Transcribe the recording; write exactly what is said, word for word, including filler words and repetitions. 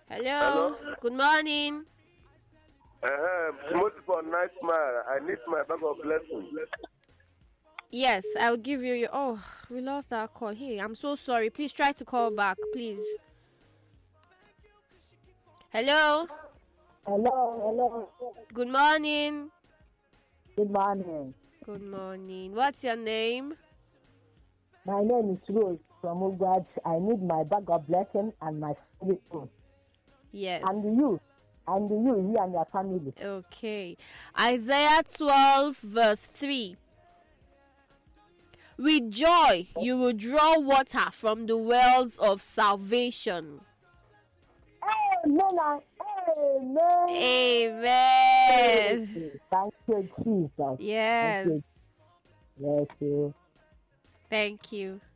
Hello. Hello? Good morning. Uh-huh. Smooth for nice smile. I need my bag of blessings. Yes, I'll give you your. Oh, we lost our call. Hey, I'm so sorry. Please try to call back, please. Hello. Hello, hello. Good morning. Good morning. Good morning. What's your name? My name is Rose from Ugwaj. I need my bag of blessing and my spirit food. Yes. And you, and you, you and your family. Okay. Isaiah twelve, verse three. With joy, you will draw water from the wells of salvation. Amen. Amen. Amen. Thank you, Jesus. Yes. Thank you. Bless you. Thank you.